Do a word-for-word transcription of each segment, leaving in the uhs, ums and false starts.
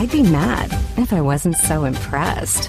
I'd be mad if I wasn't so impressed.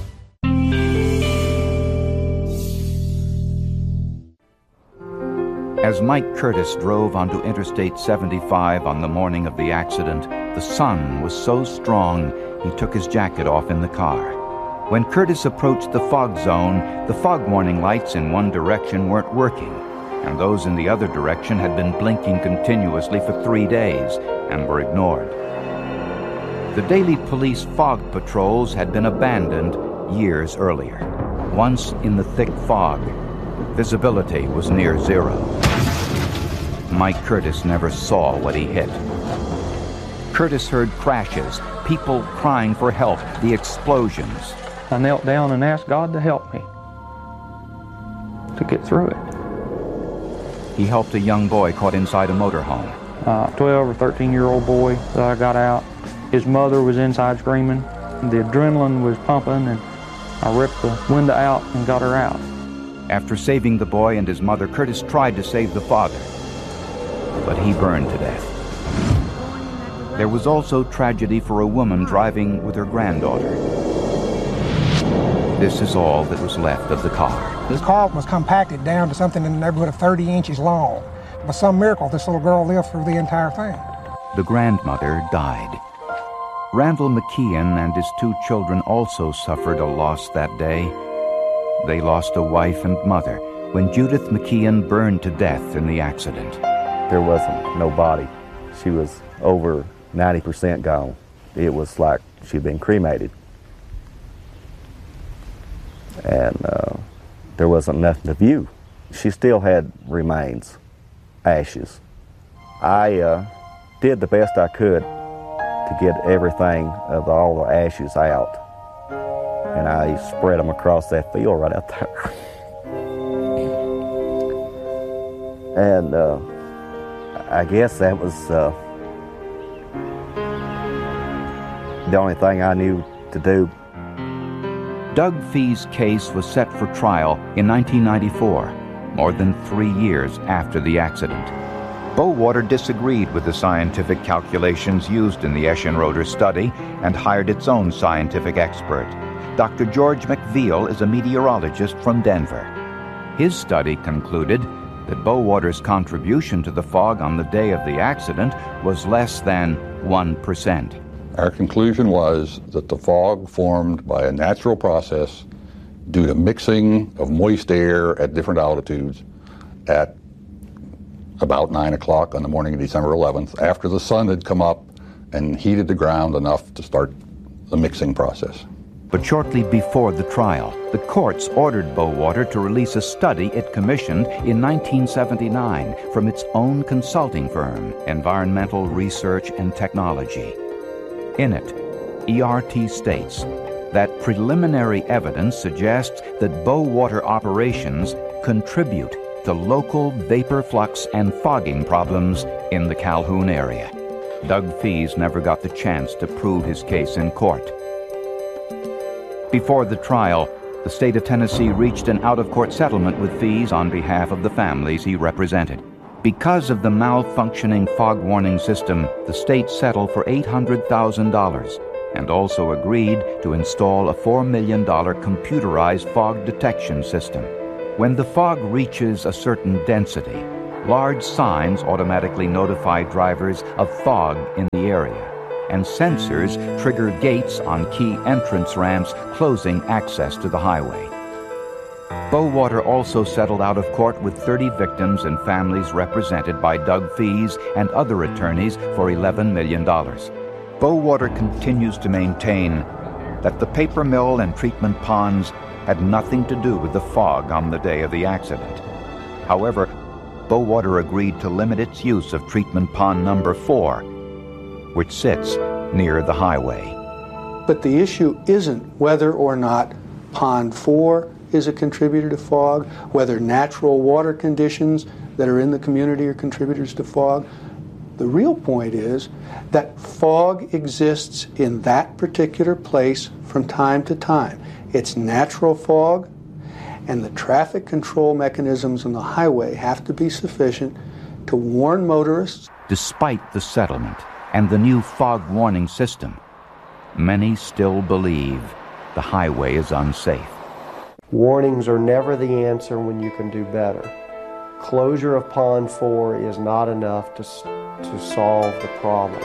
As Mike Curtis drove onto Interstate seventy-five on the morning of the accident, the sun was so strong he took his jacket off in the car. When Curtis approached the fog zone, the fog warning lights in one direction weren't working, and those in the other direction had been blinking continuously for three days and were ignored. The daily police fog patrols had been abandoned years earlier. Once in the thick fog, visibility was near zero. Mike Curtis never saw what he hit. Curtis heard crashes, people crying for help, the explosions. I knelt down and asked God to help me to get through it. He helped a young boy caught inside a motorhome. Uh, twelve or thirteen-year-old boy that I got out. His mother was inside screaming. The adrenaline was pumping, and I ripped the window out and got her out. After saving the boy and his mother, Curtis tried to save the father, but he burned to death. There was also tragedy for a woman driving with her granddaughter. This is all that was left of the car. This car was compacted down to something in the neighborhood of thirty inches long. By some miracle, this little girl lived through the entire thing. The grandmother died. Randall McKeon and his two children also suffered a loss that day. They lost a wife and mother when Judith McKeon burned to death in the accident. There wasn't no body. She was over ninety percent gone. It was like she'd been cremated. And uh, there wasn't nothing to view. She still had remains, ashes. I uh, did the best I could to get everything of all the ashes out. And I spread them across that field right out there. And uh, I guess that was uh, the only thing I knew to do. Doug Fee's case was set for trial in nineteen ninety-four, more than three years after the accident. Bowater disagreed with the scientific calculations used in the Eschenroder study and hired its own scientific expert. Doctor George McVeal is a meteorologist from Denver. His study concluded that Bowater's contribution to the fog on the day of the accident was less than one percent. Our conclusion was that the fog formed by a natural process due to mixing of moist air at different altitudes at about nine o'clock on the morning of December eleventh, after the sun had come up and heated the ground enough to start the mixing process. But shortly before the trial, the courts ordered Bowater to release a study it commissioned in nineteen seventy-nine from its own consulting firm, Environmental Research and Technology. In it, E R T states that preliminary evidence suggests that Bowater operations contribute to local vapor flux and fogging problems in the Calhoun area. Doug Fees never got the chance to prove his case in court. Before the trial, the state of Tennessee reached an out-of-court settlement with Fees on behalf of the families he represented. Because of the malfunctioning fog warning system, the state settled for eight hundred thousand dollars and also agreed to install a four million dollars computerized fog detection system. When the fog reaches a certain density, large signs automatically notify drivers of fog in the area, and sensors trigger gates on key entrance ramps closing access to the highway. Bowater also settled out of court with thirty victims and families represented by Doug Fees and other attorneys for eleven million dollars. Bowater continues to maintain that the paper mill and treatment ponds had nothing to do with the fog on the day of the accident. However, Bowater agreed to limit its use of treatment pond number four, which sits near the highway. But the issue isn't whether or not pond four is a contributor to fog, whether natural water conditions that are in the community are contributors to fog. The real point is that fog exists in that particular place from time to time. It's natural fog, and the traffic control mechanisms on the highway have to be sufficient to warn motorists. Despite the settlement and the new fog warning system, many still believe the highway is unsafe. Warnings are never the answer when you can do better. Closure of Pond four is not enough to, to solve the problem.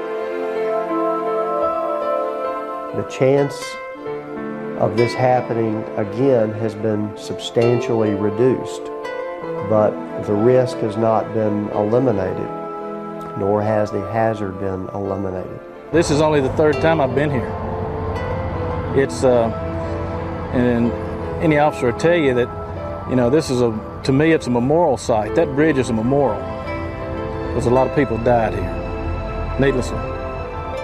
The chance of this happening again has been substantially reduced, but the risk has not been eliminated, nor has the hazard been eliminated. This is only the third time I've been here. It's, uh, and any officer will tell you that, you know, this is a, to me, it's a memorial site. That bridge is a memorial because a lot of people died here, needlessly.